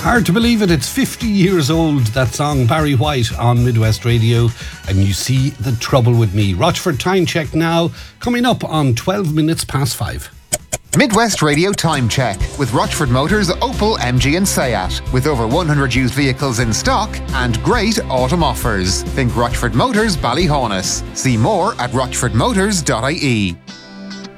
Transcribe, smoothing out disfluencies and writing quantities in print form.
Hard to believe it, it's 50 years old, that song, Barry White on Midwest Radio, and you see the trouble with me. Rochford time check now, coming up on 12 minutes past 5. Midwest Radio Time Check with Rochford Motors, Opel, MG and Seat. With over 100 used vehicles in stock and great autumn offers. Think Rochford Motors, Ballyhaunis. See more at rochfordmotors.ie.